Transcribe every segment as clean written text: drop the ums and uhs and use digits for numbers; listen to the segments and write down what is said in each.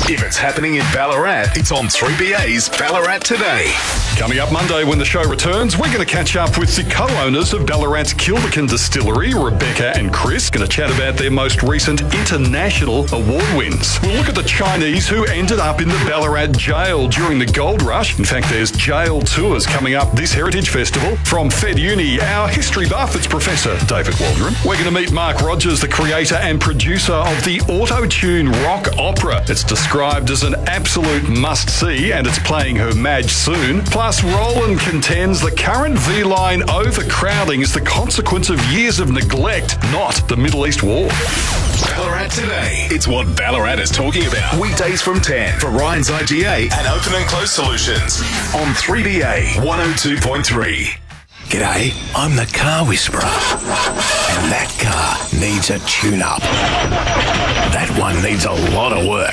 If it's happening in Ballarat, it's on 3BA's Ballarat Today. Coming up Monday when the show returns, we're going to catch up with the co-owners of Ballarat's Kilbecan Distillery, Rebecca and Chris. Going to chat about their most recent international award wins. We'll look at the Chinese who ended up in the Ballarat jail during the gold rush. In fact, there's jail tours coming up this Heritage Festival. From Fed Uni, our history buff, it's Professor David Waldron. We're going to meet Mark Rogers, the creator and producer of the Auto-Tune rock opera. It's described as an absolute must-see, and it's playing her Madge soon. Plus, Roland contends the current V-line overcrowding is the consequence of years of neglect, not the Middle East war. Ballarat Today. It's what Ballarat is talking about. Weekdays from 10 for Ryan's IGA and Open and Close Solutions on 3BA 102.3. G'day, I'm the Car Whisperer, and that car needs a tune-up. That one needs a lot of work.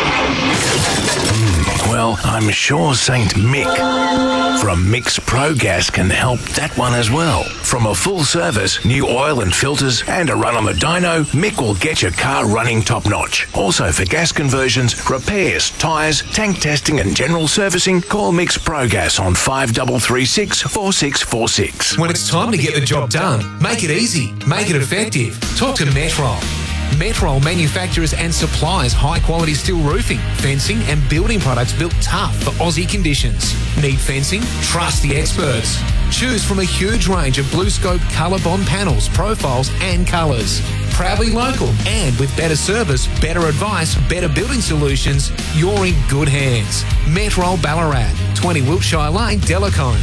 Well, I'm sure St. Mick from Mick's Pro Gas can help that one as well. From a full service, new oil and filters, and a run on the dyno, Mick will get your car running top-notch. Also for gas conversions, repairs, tyres, tank testing and general servicing, call Mick's Pro Gas on 5336 4646. When it's time to get the job done, make it easy, make it effective. Talk to Metrol. Metrol manufactures and supplies high-quality steel roofing, fencing and building products built tough for Aussie conditions. Need fencing? Trust the experts. Choose from a huge range of BlueScope ColourBond panels, profiles and colours. Proudly local and with better service, better advice, better building solutions, you're in good hands. Metrol Ballarat, 20 Wiltshire Lane, Delacombe.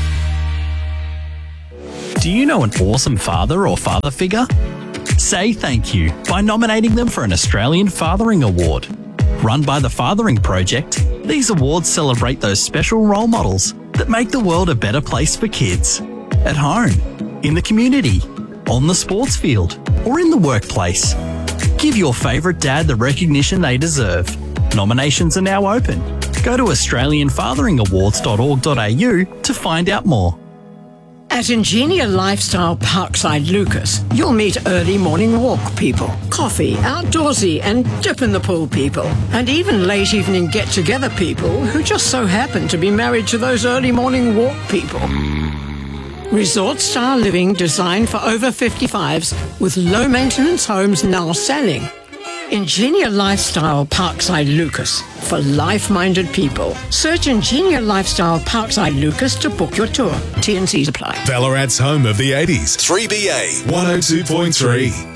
Do you know an awesome father or father figure? Say thank you by nominating them for an Australian Fathering Award. Run by the Fathering Project, these awards celebrate those special role models that make the world a better place for kids. At home, in the community, on the sports field, or in the workplace. Give your favourite dad the recognition they deserve. Nominations are now open. Go to australianfatheringawards.org.au to find out more. At Ingenia Lifestyle Parkside Lucas, you'll meet early morning walk people, coffee, outdoorsy and dip in the pool people, and even late evening get-together people who just so happen to be married to those early morning walk people. Resort-style living designed for over 55s with low-maintenance homes now selling. Ingenia Lifestyle Parkside Lucas for life-minded people. Search Ingenia Lifestyle Parkside Lucas to book your tour. T&Cs apply. Ballarat's home of the 80s. 3BA 102.3.